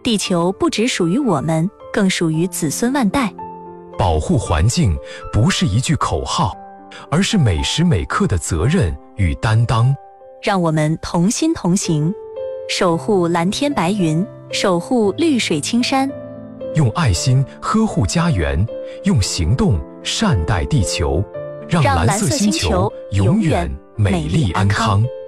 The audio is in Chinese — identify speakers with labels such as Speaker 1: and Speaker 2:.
Speaker 1: 地球不只属于我们，更属于子孙万代。
Speaker 2: 保护环境不是一句口号，而是每时每刻的责任与担当。
Speaker 1: 让我们同心同行，守护蓝天白云，守护绿水青山。
Speaker 2: 用爱心呵护家园，用行动善待地球，让蓝色星球永远美丽安康。